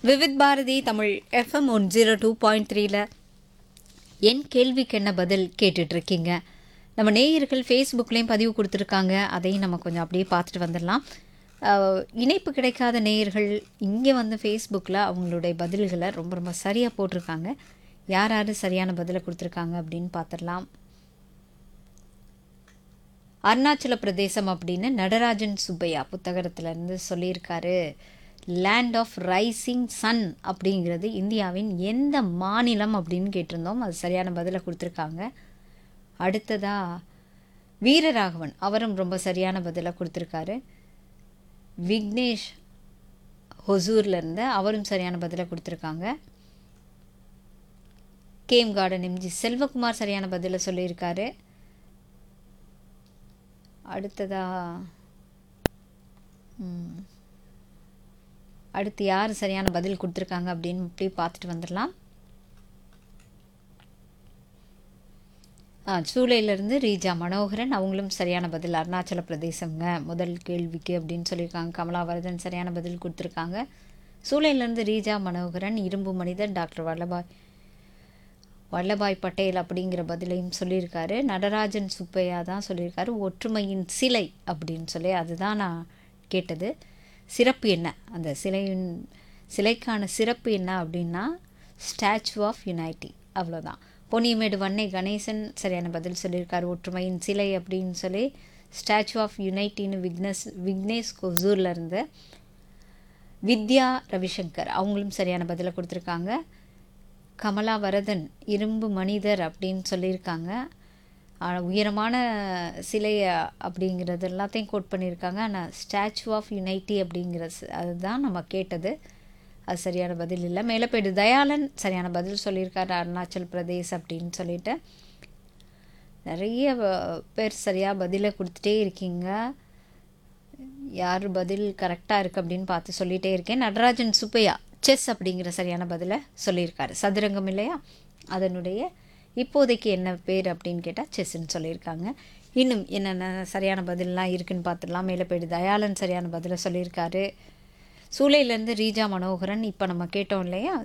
Vividh Bharathi Tamil FM 102.3ல என் கேள்விக்கு என்ன பதில் கேட்டுட்ருக்கீங்க. நம்ம நேயர்கள் ஃபேஸ்புக்லேயும் பதிவு கொடுத்துருக்காங்க. அதையும் நம்ம கொஞ்சம் அப்படியே பார்த்துட்டு வந்துடலாம். இணைப்பு கிடைக்காத நேயர்கள் இங்கே வந்து ஃபேஸ்புக்கில் அவங்களுடைய பதில்களை ரொம்ப ரொம்ப சரியாக போட்டிருக்காங்க. யார் யார் சரியான பதிலை கொடுத்துருக்காங்க அப்படின்னு பார்த்துடலாம். அருணாச்சல பிரதேசம் அப்படின்னு நடராஜன் சுப்பையா புத்தகத்திலேருந்து சொல்லியிருக்காரு. லேண்ட் ஆஃப் ரைசிங் சன் அப்படிங்கிறது இந்தியாவின் எந்த மாநிலம் அப்படின்னு கேட்டிருந்தோம். அது சரியான பதிலை கொடுத்துருக்காங்க. அடுத்ததாக வீரராகவன் அவரும் ரொம்ப சரியான பதிலை கொடுத்துருக்காரு. விக்னேஷ் ஹொசூர்லேருந்து அவரும் சரியான பதிலை கொடுத்துருக்காங்க. கேம் கார்டன் எம்ஜி செல்வகுமார் சரியான பதிலை சொல்லியிருக்காரு. அடுத்து யார் சரியான பதில் கொடுத்துருக்காங்க அப்படின்னு இப்படி பார்த்துட்டு வந்துடலாம். சூளையிலேருந்து ரீஜா மனோகரன் அவங்களும் சரியான பதில் அருணாச்சல பிரதேசங்க முதல் கேள்விக்கு அப்படின்னு சொல்லியிருக்காங்க. கமலாவரதன் சரியான பதில் கொடுத்துருக்காங்க. சூளையிலேருந்து ரீஜா மனோகரன் இரும்பு மனிதர் டாக்டர் வல்லபாய் பட்டேல் அப்படிங்கிற பதிலையும் சொல்லியிருக்காரு. நடராஜன் சுப்பையா தான் சொல்லியிருக்காரு ஒற்றுமையின் சிலை அப்படின்னு சொல்லி. அதுதான் நான் கேட்டது. சிறப்பு என்ன, அந்த சிலைக்கான சிறப்பு என்ன அப்படின்னா ஸ்டாச்சு ஆஃப் யுனைட்டி, அவ்வளோதான். பொன்னியமேடு வன்னை கணேசன் சரியான பதில் சொல்லியிருக்காரு ஒற்றுமையின் சிலை அப்படின்னு சொல்லி. ஸ்டாச்சு ஆஃப் யுனைட்டின்னு விக்னேஷ் கொசூரில் இருந்து வித்யா ரவிசங்கர் அவங்களும் சரியான பதிலை கொடுத்துருக்காங்க. கமலா வரதன் இரும்பு மனிதர் அப்படின்னு சொல்லியிருக்காங்க. உயரமான சிலை அப்படிங்கிறது எல்லாத்தையும் கோட் பண்ணியிருக்காங்க. ஆனால் ஸ்டாச்சு ஆஃப் யுனைட்டி அப்படிங்கிறது அதுதான் நம்ம கேட்டது. அது சரியான பதில் இல்லை. மேலப்பேடு தயாளன் சரியான பதில் சொல்லியிருக்காரு அருணாச்சல் பிரதேஷ் அப்படின்னு சொல்லிட்டு. நிறைய பேர் சரியாக பதிலை கொடுத்துட்டே இருக்கீங்க. யார் பதில் கரெக்டாக இருக்குது அப்படின்னு பார்த்து சொல்லிகிட்டே இருக்கேன். நடராஜன் சுப்பையா செஸ் அப்படிங்கிற சரியான பதிலை சொல்லியிருக்காரு. சதுரங்கம் இல்லையா, அதனுடைய இப்போதைக்கு என்ன பேர் அப்படின்னு கேட்டால் செஸ்ன்னு சொல்லியிருக்காங்க. இன்னும் என்னென்ன சரியான பதிலெலாம் இருக்குதுன்னு பார்த்துடலாம். மேலப்பேடு தயாளன் சரியான பதிலை சொல்லியிருக்காரு. சூளையிலேருந்து ரீஜா மனோகரன் இப்போ நம்ம கேட்டோம் இல்லையா,